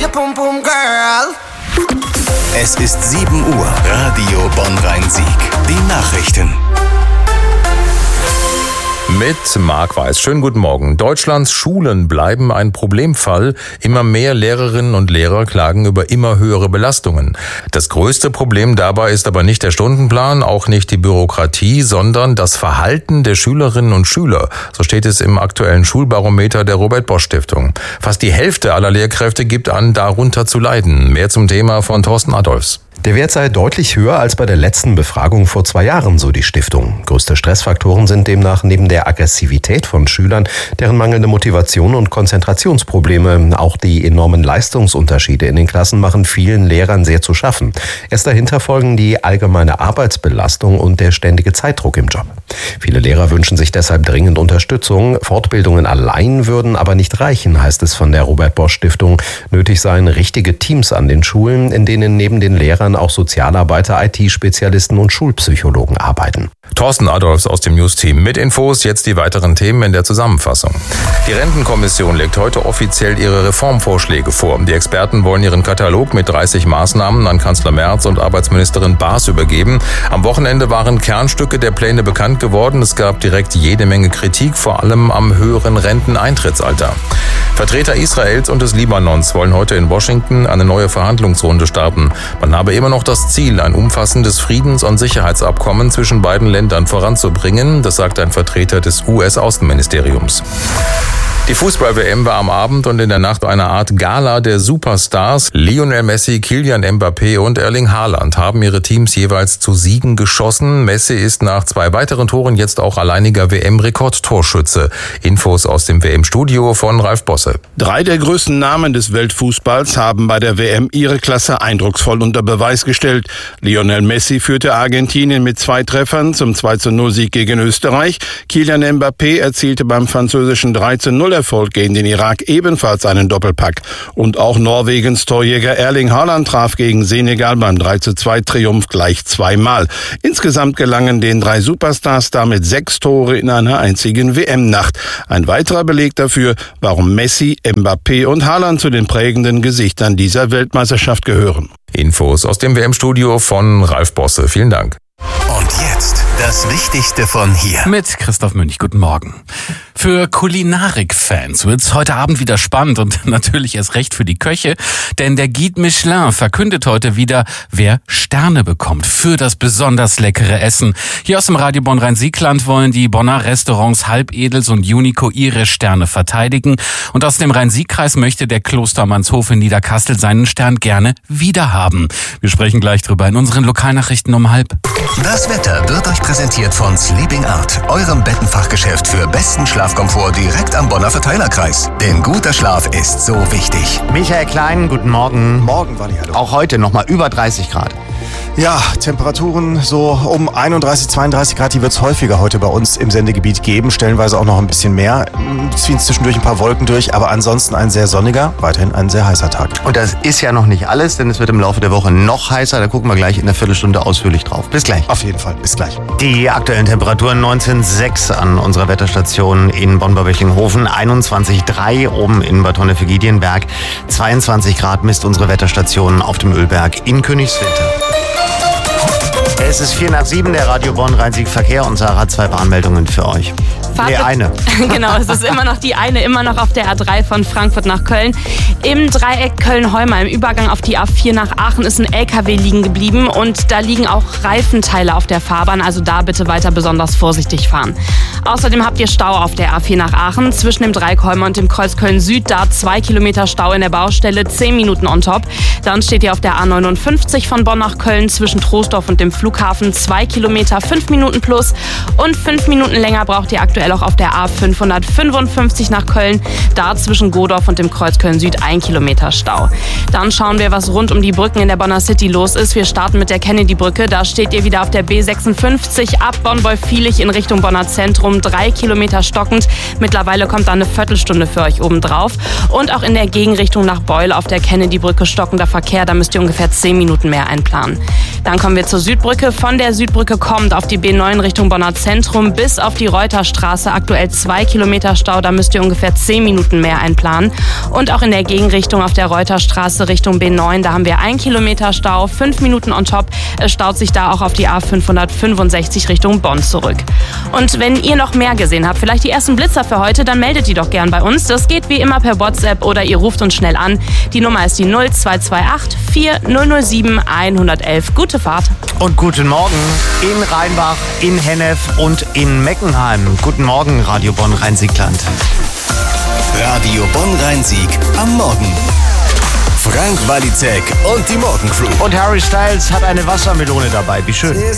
pum pum girl. Es ist 7 Uhr. Radio Bonn-Rhein-Sieg. Die Nachrichten. Mit Marc Weiß. Schönen guten Morgen. Deutschlands Schulen bleiben ein Problemfall. Immer mehr Lehrerinnen und Lehrer klagen über immer höhere Belastungen. Das größte Problem dabei ist aber nicht der Stundenplan, auch nicht die Bürokratie, sondern das Verhalten der Schülerinnen und Schüler. So steht es im aktuellen Schulbarometer der Robert-Bosch-Stiftung. Fast die Hälfte aller Lehrkräfte gibt an, darunter zu leiden. Mehr zum Thema von Thorsten Adolfs. Der Wert sei deutlich höher als bei der letzten Befragung vor 2 Jahren, so die Stiftung. Größte Stressfaktoren sind demnach neben der Aggressivität von Schülern, deren mangelnde Motivation und Konzentrationsprobleme. Auch die enormen Leistungsunterschiede in den Klassen machen vielen Lehrern sehr zu schaffen. Erst dahinter folgen die allgemeine Arbeitsbelastung und der ständige Zeitdruck im Job. Viele Lehrer wünschen sich deshalb dringend Unterstützung. Fortbildungen allein würden aber nicht reichen, heißt es von der Robert-Bosch-Stiftung. Nötig seien richtige Teams an den Schulen, in denen neben den Lehrern auch Sozialarbeiter, IT-Spezialisten und Schulpsychologen arbeiten. Thorsten Adolfs aus dem News-Team mit Infos. Jetzt die weiteren Themen in der Zusammenfassung. Die Rentenkommission legt heute offiziell ihre Reformvorschläge vor. Die Experten wollen ihren Katalog mit 30 Maßnahmen an Kanzler Merz und Arbeitsministerin Baas übergeben. Am Wochenende waren Kernstücke der Pläne bekannt geworden. Es gab direkt jede Menge Kritik, vor allem am höheren Renteneintrittsalter. Vertreter Israels und des Libanons wollen heute in Washington eine neue Verhandlungsrunde starten. Man habe immer noch das Ziel, ein umfassendes Friedens- und Sicherheitsabkommen zwischen beiden Ländern voranzubringen. Das sagt ein Vertreter des US-Außenministeriums. Die Fußball-WM war am Abend und in der Nacht eine Art Gala der Superstars. Lionel Messi, Kylian Mbappé und Erling Haaland haben ihre Teams jeweils zu Siegen geschossen. Messi ist nach 2 weiteren Toren jetzt auch alleiniger WM-Rekordtorschütze. Infos aus dem WM-Studio von Ralf Bosse. 3 der größten Namen des Weltfußballs haben bei der WM ihre Klasse eindrucksvoll unter Beweis gestellt. Lionel Messi führte Argentinien mit 2 Treffern zum 2:0-Sieg gegen Österreich. Kylian Mbappé erzielte beim französischen 3:0 Erfolg gegen den Irak ebenfalls einen Doppelpack. Und auch Norwegens Torjäger Erling Haaland traf gegen Senegal beim 3:2-Triumph gleich 2-mal. Insgesamt gelangen den 3 Superstars damit 6 Tore in einer einzigen WM-Nacht. Ein weiterer Beleg dafür, warum Messi, Mbappé und Haaland zu den prägenden Gesichtern dieser Weltmeisterschaft gehören. Infos aus dem WM-Studio von Ralf Bosse. Vielen Dank. Und jetzt das Wichtigste von hier. Mit Christoph Münch, guten Morgen. Für Kulinarik-Fans wird's heute Abend wieder spannend und natürlich erst recht für die Köche, denn der Guide Michelin verkündet heute wieder, wer Sterne bekommt für das besonders leckere Essen. Hier aus dem Radio Bonn-Rhein-Sieg-Land wollen die Bonner Restaurants Halbedels und Unico ihre Sterne verteidigen und aus dem Rhein-Sieg-Kreis möchte der Klostermannshof in Niederkassel seinen Stern gerne wiederhaben. Wir sprechen gleich drüber in unseren Lokalnachrichten um 12:30. Das Wetter wird euch präsentiert von Sleeping Art, eurem Bettenfachgeschäft für besten Schlafkomfort direkt am Bonner Verteilerkreis. Denn guter Schlaf ist so wichtig. Michael Klein, guten Morgen. Morgen, Wally, hallo. Auch heute nochmal über 30 Grad. Ja, Temperaturen so um 31, 32 Grad, die wird es häufiger heute bei uns im Sendegebiet geben. Stellenweise auch noch ein bisschen mehr. Ziehen zwischendurch ein paar Wolken durch, aber ansonsten ein sehr sonniger, weiterhin ein sehr heißer Tag. Und das ist ja noch nicht alles, denn es wird im Laufe der Woche noch heißer. Da gucken wir gleich in einer Viertelstunde ausführlich drauf. Bis gleich. Auf jeden Fall, bis gleich. Die aktuellen Temperaturen 19,6 an unserer Wetterstation in Bonn-Böcklinghofen, 21,3 oben in Bad Honnef-Giedienberg, 22 Grad misst unsere Wetterstation auf dem Ölberg in Königswinter. Es ist 6:45, der Radio Bonn-Rhein-Sieg Verkehr und Sarah hat 2 Warnmeldungen für euch. Eine. Genau, es ist immer noch die eine, immer noch auf der A3 von Frankfurt nach Köln. Im Dreieck Köln-Heumar, im Übergang auf die A4 nach Aachen, ist ein LKW liegen geblieben und da liegen auch Reifenteile auf der Fahrbahn, also da bitte weiter besonders vorsichtig fahren. Außerdem habt ihr Stau auf der A4 nach Aachen zwischen dem Dreieck Heumar und dem Kreuz Köln-Süd, da 2 Kilometer Stau in der Baustelle, 10 Minuten on top. Dann steht ihr auf der A59 von Bonn nach Köln zwischen Troisdorf und dem Flughafen, 2 Kilometer, 5 Minuten plus und 5 Minuten länger braucht ihr aktuell auch auf der A555 nach Köln, da zwischen Godorf und dem Kreuz Köln-Süd 1 Kilometer Stau. Dann schauen wir, was rund um die Brücken in der Bonner City los ist. Wir starten mit der Kennedy-Brücke, da steht ihr wieder auf der B56 ab Bonn-Wolfvielich in Richtung Bonner Zentrum, 3 Kilometer stockend. Mittlerweile kommt da eine Viertelstunde für euch oben drauf. Und auch in der Gegenrichtung nach Beul auf der Kennedy-Brücke stockender Verkehr, da müsst ihr ungefähr 10 Minuten mehr einplanen. Dann kommen wir zur Südbrücke. Von der Südbrücke kommt auf die B9 Richtung Bonner Zentrum bis auf die Reuterstraße Reuterstraße aktuell 2 Kilometer Stau, da müsst ihr ungefähr 10 Minuten mehr einplanen. Und auch in der Gegenrichtung auf der Reuterstraße Richtung B9, da haben wir 1 Kilometer Stau, 5 Minuten on top. Es staut sich da auch auf die A565 Richtung Bonn zurück. Und wenn ihr noch mehr gesehen habt, vielleicht die ersten Blitzer für heute, dann meldet die doch gern bei uns. Das geht wie immer per WhatsApp oder ihr ruft uns schnell an. Die Nummer ist die 0228 4007 111. Gute Fahrt. Und guten Morgen in Rheinbach, in Hennef und in Meckenheim. Guten Morgen, Radio Bonn-Rhein-Siegland. Radio Bonn-Rhein-Sieg am Morgen. Frank Walizek und die Morgencrew. Und Harry Styles hat eine Wassermelone dabei. Wie schön.